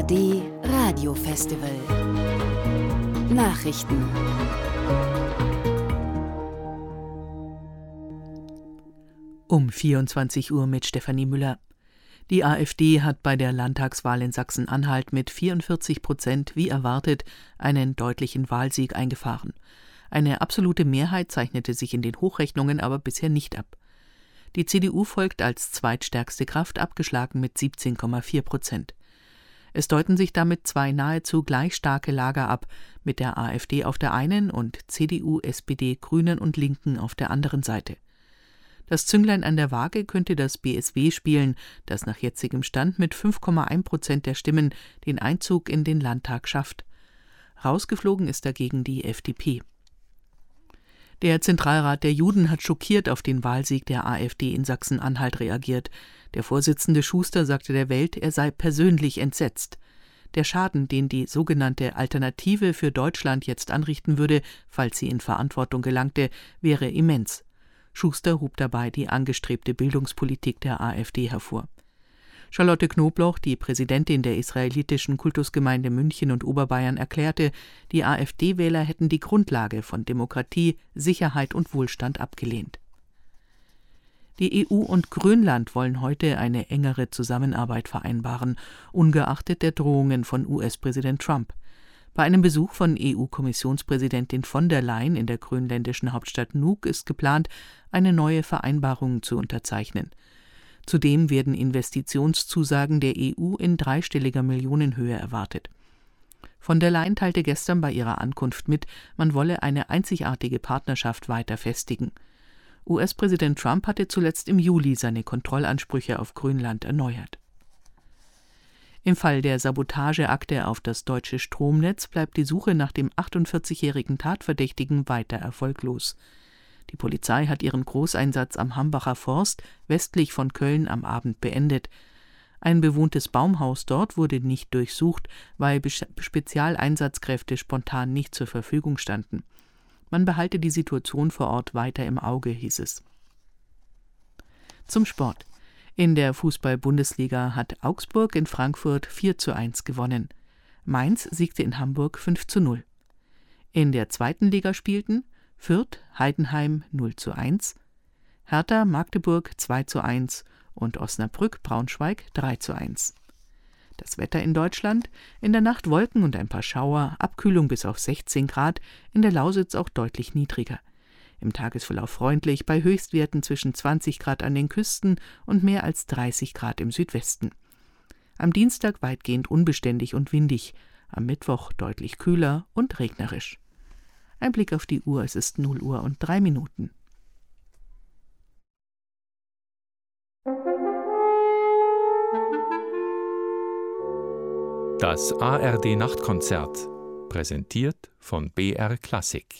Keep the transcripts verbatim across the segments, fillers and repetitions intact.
D Radio Festival Nachrichten. Um vierundzwanzig Uhr mit Stefanie Müller. Die AfD hat bei der Landtagswahl in Sachsen-Anhalt mit vierundvierzig Prozent wie erwartet einen deutlichen Wahlsieg eingefahren. Eine absolute Mehrheit zeichnete sich in den Hochrechnungen aber bisher nicht ab. Die C D U folgt als zweitstärkste Kraft, abgeschlagen mit siebzehn Komma vier Prozent. Es deuten sich damit zwei nahezu gleich starke Lager ab, mit der AfD auf der einen und C D U, S P D, Grünen und Linken auf der anderen Seite. Das Zünglein an der Waage könnte das B S W spielen, das nach jetzigem Stand mit fünf Komma eins Prozent der Stimmen den Einzug in den Landtag schafft. Rausgeflogen ist dagegen die F D P. Der Zentralrat der Juden hat schockiert auf den Wahlsieg der AfD in Sachsen-Anhalt reagiert. Der Vorsitzende Schuster sagte der Welt, er sei persönlich entsetzt. Der Schaden, den die sogenannte Alternative für Deutschland jetzt anrichten würde, falls sie in Verantwortung gelangte, wäre immens. Schuster hob dabei die angestrebte Bildungspolitik der AfD hervor. Charlotte Knobloch, die Präsidentin der israelitischen Kultusgemeinde München und Oberbayern, erklärte, die AfD-Wähler hätten die Grundlage von Demokratie, Sicherheit und Wohlstand abgelehnt. Die E U und Grönland wollen heute eine engere Zusammenarbeit vereinbaren, ungeachtet der Drohungen von U S-Präsident Trump. Bei einem Besuch von E U-Kommissionspräsidentin von der Leyen in der grönländischen Hauptstadt Nuuk ist geplant, eine neue Vereinbarung zu unterzeichnen. Zudem werden Investitionszusagen der E U in dreistelliger Millionenhöhe erwartet. Von der Leyen teilte gestern bei ihrer Ankunft mit, man wolle eine einzigartige Partnerschaft weiter festigen. U S-Präsident Trump hatte zuletzt im Juli seine Kontrollansprüche auf Grönland erneuert. Im Fall der Sabotageakte auf das deutsche Stromnetz bleibt die Suche nach dem achtundvierzigjährigen Tatverdächtigen weiter erfolglos. Die Polizei hat ihren Großeinsatz am Hambacher Forst westlich von Köln am Abend beendet. Ein bewohntes Baumhaus dort wurde nicht durchsucht, weil Spezialeinsatzkräfte spontan nicht zur Verfügung standen. Man behalte die Situation vor Ort weiter im Auge, hieß es. Zum Sport. In der Fußball-Bundesliga hat Augsburg in Frankfurt vier zu eins gewonnen. Mainz siegte in Hamburg fünf zu null. In der zweiten Liga spielten Fürth, Heidenheim null zu eins, Hertha, Magdeburg zwei zu eins und Osnabrück, Braunschweig drei zu eins. Das Wetter in Deutschland: in der Nacht Wolken und ein paar Schauer, Abkühlung bis auf sechzehn Grad, in der Lausitz auch deutlich niedriger. Im Tagesverlauf freundlich, bei Höchstwerten zwischen zwanzig Grad an den Küsten und mehr als dreißig Grad im Südwesten. Am Dienstag weitgehend unbeständig und windig, am Mittwoch deutlich kühler und regnerisch. Ein Blick auf die Uhr, es ist null Uhr und drei Minuten. Das A R D-Nachtkonzert, präsentiert von B R Klassik.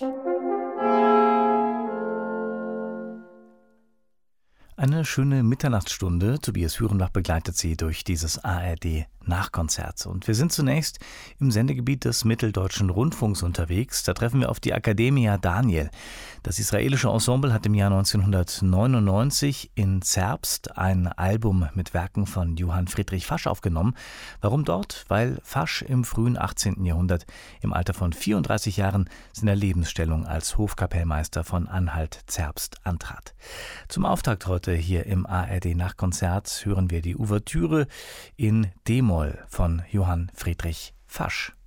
Eine schöne Mitternachtsstunde. Tobias Hürenbach begleitet Sie durch dieses A R D-Nachkonzert. Und wir sind zunächst im Sendegebiet des Mitteldeutschen Rundfunks unterwegs. Da treffen wir auf die Akademia Daniel. Das israelische Ensemble hat im Jahr neunzehnhundertneunundneunzig in Zerbst ein Album mit Werken von Johann Friedrich Fasch aufgenommen. Warum dort? Weil Fasch im frühen achtzehnten Jahrhundert im Alter von vierunddreißig Jahren seiner Lebensstellung als Hofkapellmeister von Anhalt-Zerbst antrat. Zum Auftakt heute hier im A R D-Nachkonzert hören wir die Ouvertüre in D-Moll von Johann Friedrich Fasch.